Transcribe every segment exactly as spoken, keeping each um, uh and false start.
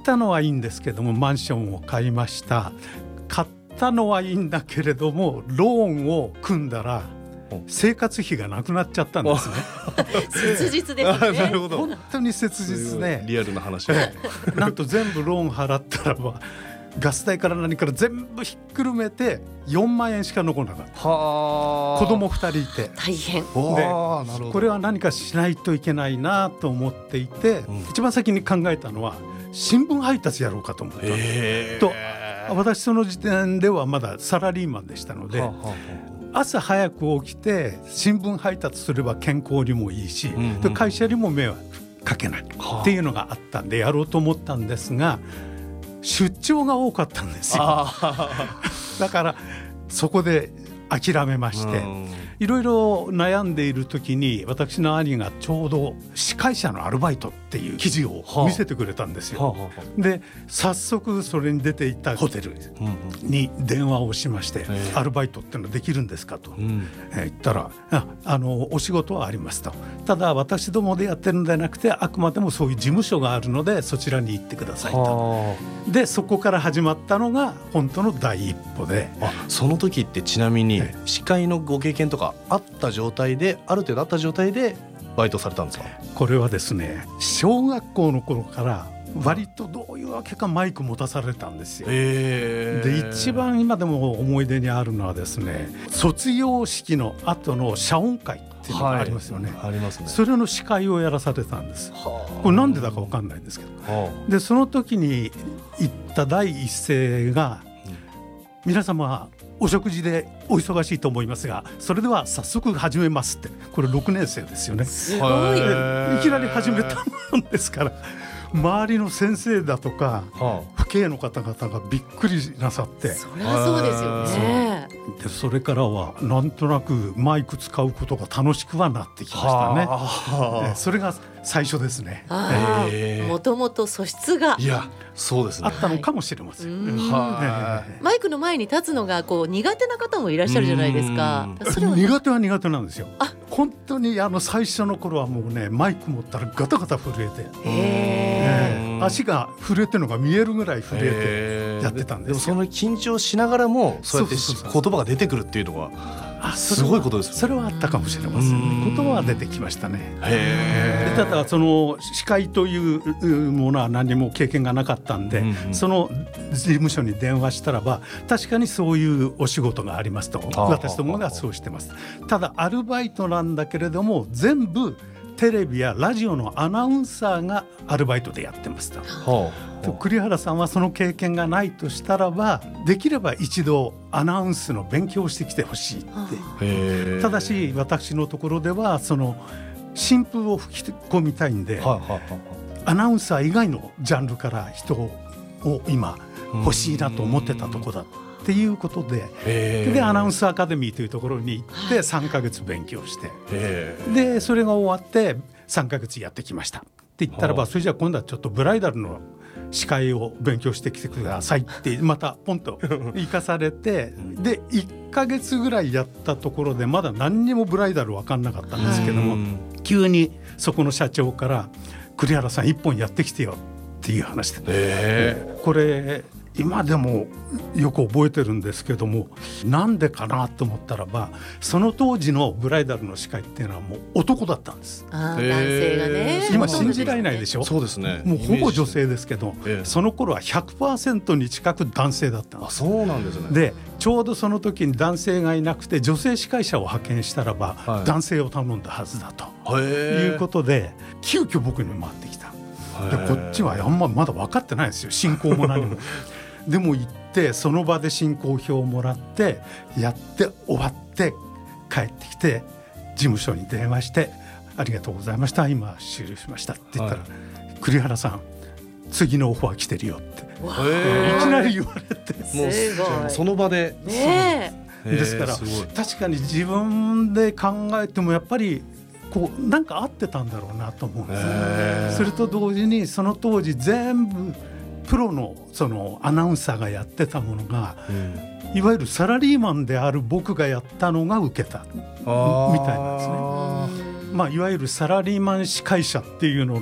たのはいいんですけども、マンションを買いました。買ったのはいいんだけれども、ローンを組んだら生活費がなくなっちゃったんですね。 切実ですね。 なるほど。 本当に切実で、 リアルな話。 なんと全部ローン払ったらばガス代から何から全部ひっくるめてよんまんえんしか残らなかった。 は子供ふたりいて大変で、 ここれは何かしないといけないなと思っていて、うん、一番先に考えたのは新聞配達やろうかと思ったと。私その時点ではまだサラリーマンでしたので、はあはあ、朝早く起きて新聞配達すれば健康にもいいし、うんうん、会社にも迷惑かけないっていうのがあったんでやろうと思ったんですが、出張が多かったんですよ。だからそこで諦めまして、いろいろ悩んでいる時に私の兄がちょうど司会者のアルバイトっていう記事を見せてくれたんですよ、はあはあ、で早速それに出ていたホテルに電話をしまして、うんうん、アルバイトってのはできるんですかと、うん、えー、言ったら あ, あのお仕事はありますと、ただ私どもでやってるんじゃなくてあくまでもそういう事務所があるのでそちらに行ってくださいと、はあ、でそこから始まったのが本当の第一歩で、 あその時ってちなみに司会のご経験とかあった状態で、ある程度あった状態でバイトされたんですか？ これはですね、小学校の頃から割とどういうわけかマイク持たされたんですよ。で一番今でも思い出にあるのはですね、卒業式の後の謝恩会っていうのがありますよね、 はい、ありますね。 それの司会をやらされたんです。これなんでだか分かんないんですけど、でその時に言った第一声が、うん、皆様お食事でお忙しいと思いますが、それでは早速始めますって。これろくねん生ですよね。 すごい。 いきなり始めたもんですから、周りの先生だとか、はあ、父兄の方々がびっくりなさって。 そりゃそうですよね。 でそれからはなんとなくマイク使うことが楽しくはなってきましたね、はあ、それが最初ですね。 もともと素質がいやそうですね、 あったのかもしれません、 はい、マイクの前に立つのがこう苦手な方もいらっしゃるじゃないですか。 それは苦手は苦手なんですよ。本当にあの最初の頃はもうね、マイク持ったらガタガタ震えて、えー、足が震えてるのが見えるぐらい震えてやってたんですよ。 でもその緊張しながらもそうやって言葉が出てくるっていうのはあすごいことですよね。 それはあったかもしれません。言葉は出てきましたね。へただその司会というものは何も経験がなかったんで、うんうん、その事務所に電話したらば確かにそういうお仕事がありますと、私どもがそうしてます。ただアルバイトなんだけれども全部テレビやラジオのアナウンサーがアルバイトでやってますと、はあ、と栗原さんはその経験がないとしたらばできれば一度アナウンスの勉強をしてきてほしいって、はあ、ただし私のところではその新風を吹き込みたいんで、はあはあはあ、アナウンサー以外のジャンルから人を今欲しいなと思ってたところだっていうことで、でアナウンスアカデミーというところに行ってさんかげつ勉強して、でそれが終わってさんかげつやってきましたって言ったらば、それじゃあ今度はちょっとブライダルの司会を勉強してきてくださいってまたポンと行かされて、でいっかげつぐらいやったところでまだ何にもブライダル分かんなかったんですけども、急にそこの社長から栗原さん一本やってきてよっていう話で、これ今でもよく覚えてるんですけども、なんでかなと思ったらば、その当時のブライダルの司会っていうのはもう男だったんです。 あ男性がね、 今信じられないでしょ。 そうですね、 もうほぼ女性ですけど、その頃は ひゃくパーセント に近く男性だったんです。 あそうなんですね。 でちょうどその時に男性がいなくて女性司会者を派遣したらば、はい、男性を頼んだはずだということで急遽僕に回ってきた。でこっちはあんままだ分かってないんですよ、進行も何もでも行ってその場で進行表をもらってやって終わって帰ってきて事務所に電話して、ありがとうございました、今終了しましたって言ったら、はい、栗原さん次のオファー来てるよっていきなり言われて、 もうその場で、 ね、 ですから確かに自分で考えてもやっぱりこうなんか合ってたんだろうなと思うんですね。それと同時にその当時全部プロのそのアナウンサーがやってたものが、うん、いわゆるサラリーマンである僕がやったのが受けたみたいなんですね。まあ、いわゆるサラリーマン司会者っていうのの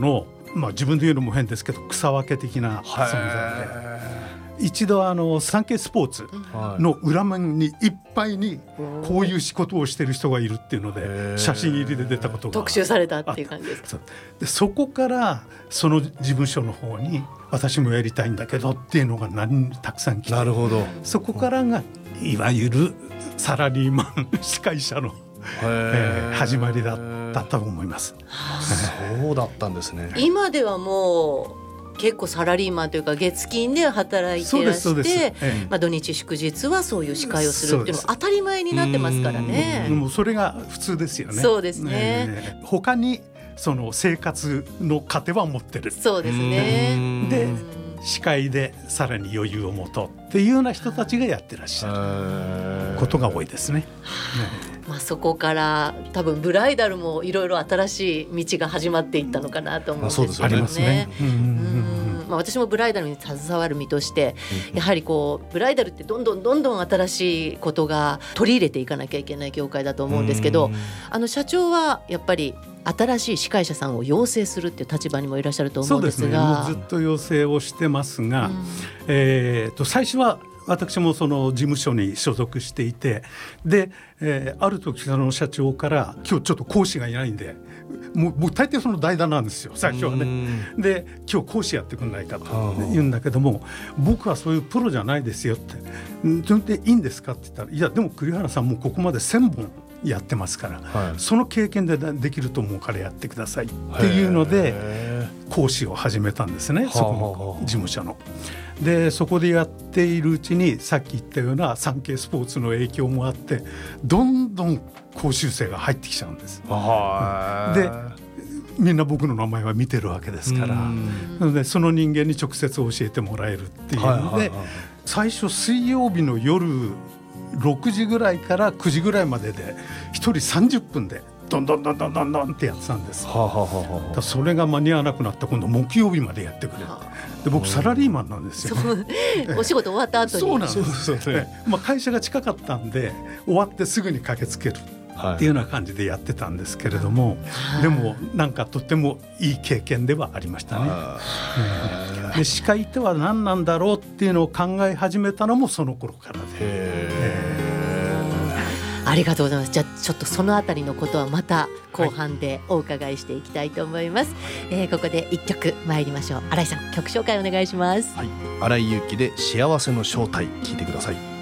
まあ、自分で言うのも変ですけど草分け的な存在で、一度あのサンケイスポーツの裏面にいっぱいにこういう仕事をしてる人がいるっていうので写真入りで出たことが特集されたっていう感じですか。 そ, でそこからその事務所の方に私もやりたいんだけどっていうのが何たくさん来て、 なるほど、 そこからがいわゆるサラリーマン司会者の、えー、始まりだったと思います。 そうだったんですね。 今ではもう結構サラリーマンというか月金で働いてらして、ええ、まあ、土日祝日はそういう司会をするっていうのが当たり前になってますからね。 もうそれが普通ですよね。 そうですね、 えー、他にその生活の糧は持ってる。 そうですね。 で司会でさらに余裕を持とうっていうような人たちがやってらっしゃることが多いですね。ね、 まあ、そこから多分ブライダルもいろいろ新しい道が始まっていったのかなと思うんですけどね。まあ、私もブライダルに携わる身としてやはりこうブライダルってどんどんどんどん新しいことが取り入れていかなきゃいけない業界だと思うんですけど、あの社長はやっぱり新しい司会者さんを養成するっていう立場にもいらっしゃると思うんですが。 そうですね、もうずっと養成をしてますが、うん、えー、と最初は私もその事務所に所属していて、で、えー、ある時その社長から今日ちょっと講師がいないんでもう、もう大抵その代打なんですよ最初はね。で今日講師やってくんないかと言うんだけども、僕はそういうプロじゃないですよって、それでいいんですかって言ったら、いやでも栗原さんもここまでせんぼんやってますから、はい、その経験でできると思うからやってくださいっていうので講師を始めたんですね、そこの事務所の。でそこでやっているうちにさっき言ったようなサンケイスポーツの影響もあってどんどん講習生が入ってきちゃうんです。でみんな僕の名前は見てるわけですから、なのでその人間に直接教えてもらえるっていうので、はいはいはい、最初水曜日の夜ろくじぐらいからくじぐらいまででひとりさんじゅっぷんでどんどんどんどんどんどんってやってたんです。はあはあはあ、だそれが間に合わなくなった今度木曜日までやってくれる。で僕サラリーマンなんですよ、ね、 お仕事終わった後に。 そうなんですよね。まあ、会社が近かったんで終わってすぐに駆けつけるっていうような感じでやってたんですけれども、はい、でもなんかとってもいい経験ではありましたね。うん、で司会っては何なんだろうっていうのを考え始めたのもその頃からで。 ありがとうございます。じゃあちょっとそのあたりのことはまた後半でお伺いしていきたいと思います。はい、えー、ここで一曲参りましょう。新井さん、曲紹介お願いします。 はい、新井裕樹で幸せの正体、聞いてください。